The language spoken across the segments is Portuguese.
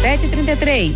7h33.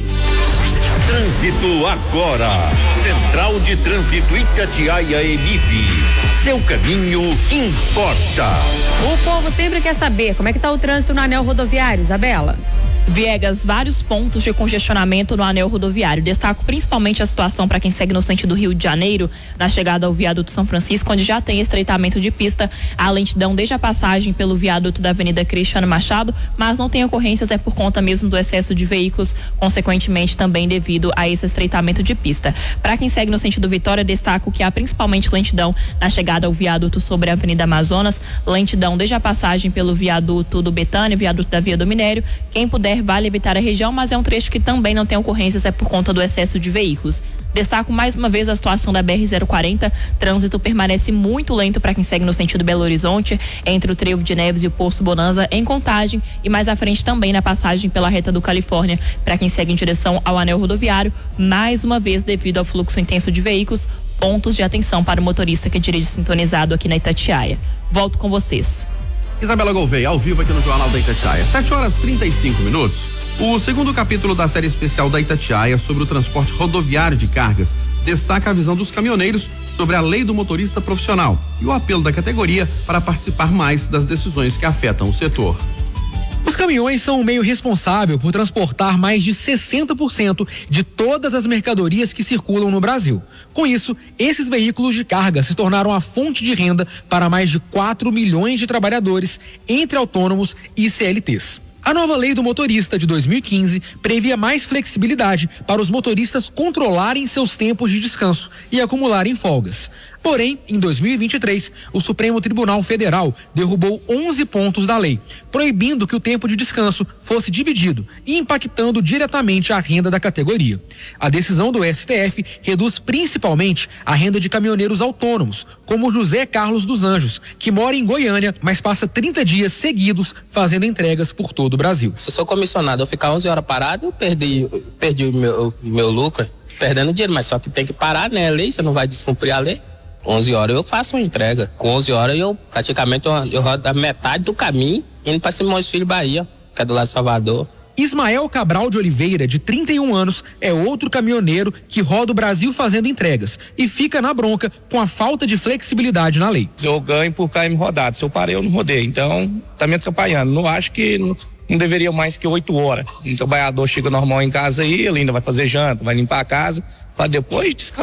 Trânsito agora. Central de Trânsito Itatiaia Emip. Seu caminho importa. O povo sempre quer saber como é que tá o trânsito no anel rodoviário, Isabela. Viegas, vários pontos de congestionamento no anel rodoviário. Destaco principalmente a situação para quem segue no sentido Rio de Janeiro, na chegada ao viaduto São Francisco, onde já tem estreitamento de pista. A lentidão desde a passagem pelo viaduto da Avenida Cristiano Machado, mas não tem ocorrências, é por conta mesmo do excesso de veículos, consequentemente também devido a esse estreitamento de pista. Para quem segue no sentido Vitória, destaco que há principalmente lentidão na chegada ao viaduto sobre a Avenida Amazonas, lentidão desde a passagem pelo viaduto do Betânia, viaduto da Via do Minério. Quem puder vale evitar a região, mas é um trecho que também não tem ocorrências, é por conta do excesso de veículos. Destaco mais uma vez a situação da BR-040. Trânsito permanece muito lento para quem segue no sentido Belo Horizonte, entre o Trevo de Neves e o Poço Bonanza, em Contagem, e mais à frente também na passagem pela reta do Califórnia, para quem segue em direção ao anel rodoviário. Mais uma vez, devido ao fluxo intenso de veículos, pontos de atenção para o motorista que dirige sintonizado aqui na Itatiaia. Volto com vocês. Isabela Gouveia, ao vivo aqui no Jornal da Itatiaia. 7h35. O segundo capítulo da série especial da Itatiaia sobre o transporte rodoviário de cargas destaca a visão dos caminhoneiros sobre a lei do motorista profissional e o apelo da categoria para participar mais das decisões que afetam o setor. Os caminhões são o meio responsável por transportar mais de 60% de todas as mercadorias que circulam no Brasil. Com isso, esses veículos de carga se tornaram a fonte de renda para mais de 4 milhões de trabalhadores, entre autônomos e CLTs. A nova lei do motorista de 2015 previa mais flexibilidade para os motoristas controlarem seus tempos de descanso e acumularem folgas. Porém, em 2023, o Supremo Tribunal Federal derrubou 11 pontos da lei, proibindo que o tempo de descanso fosse dividido e impactando diretamente a renda da categoria. A decisão do STF reduz principalmente a renda de caminhoneiros autônomos, como José Carlos dos Anjos, que mora em Goiânia, mas passa 30 dias seguidos fazendo entregas por todo o Brasil. Se eu sou comissionado, eu ficar 11 horas parado, eu perdi o meu lucro, perdendo dinheiro, mas só que tem que parar, né? A lei, você não vai descumprir a lei. 11 horas eu faço uma entrega. Com 11 horas eu praticamente eu rodo a metade do caminho indo para Simões Filho, Bahia, que é do lado de Salvador. Ismael Cabral de Oliveira, de 31 anos, é outro caminhoneiro que roda o Brasil fazendo entregas e fica na bronca com a falta de flexibilidade na lei. Eu ganho por km rodado. Se eu parei, eu não rodei. Então, tá me atrapalhando. Não acho que não deveria mais que 8 horas. O trabalhador chega normal em casa aí, ele ainda vai fazer janta, vai limpar a casa, para depois descansar.